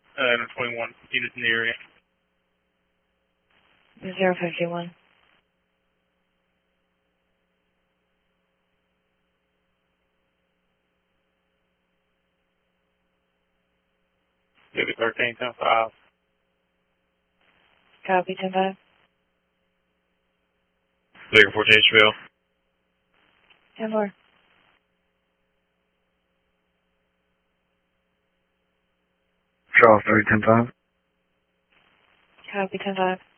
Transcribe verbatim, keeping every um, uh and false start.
Uh, twenty-one units in the area. zero fifty-one. Maybe thirteen, ten five. Copy, ten five. Laker fourteen H B L. ten four. Charles three, ten five. Copy, ten five.